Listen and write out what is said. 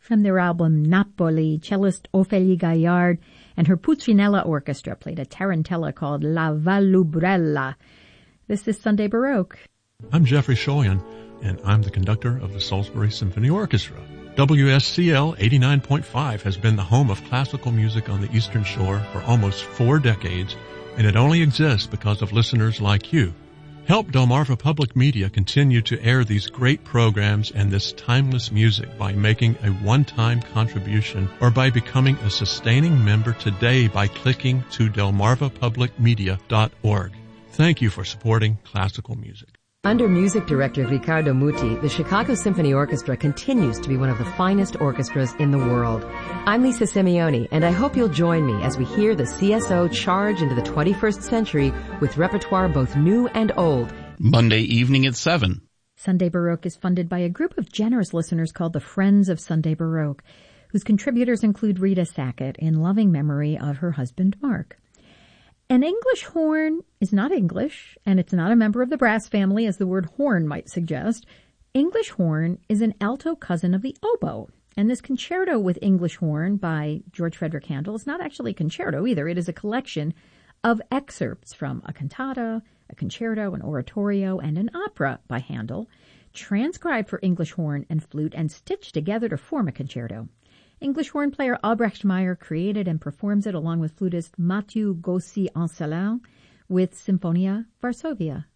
From their album Napoli, cellist Ophélie Gaillard and her Pulcinella Orchestra played a tarantella called La Vallubrella. This is Sunday Baroque. I'm Jeffrey Shoyan, and I'm the conductor of the Salisbury Symphony Orchestra. WSCL 89.5 has been the home of classical music on the Eastern Shore for almost 4 decades, and it only exists because of listeners like you. Help Delmarva Public Media continue to air these great programs and this timeless music by making a one-time contribution or by becoming a sustaining member today by clicking to delmarvapublicmedia.org. Thank you for supporting classical music. Under music director Riccardo Muti, the Chicago Symphony Orchestra continues to be one of the finest orchestras in the world. I'm Lisa Simeone, and I hope you'll join me as we hear the CSO charge into the 21st century with repertoire both new and old. Monday evening at 7. Sunday Baroque is funded by a group of generous listeners called the Friends of Sunday Baroque, whose contributors include Rita Sackett in loving memory of her husband, Mark. An English horn is not English, and it's not a member of the brass family, as the word horn might suggest. English horn is an alto cousin of the oboe, and this concerto with English horn by George Frederick Handel is not actually a concerto either. It is a collection of excerpts from a cantata, a concerto, an oratorio, and an opera by Handel, transcribed for English horn and flute and stitched together to form a concerto. English horn player Albrecht Meyer created and performs it along with flutist Mathieu Gossi-Ancelin with Symphonia Varsovia.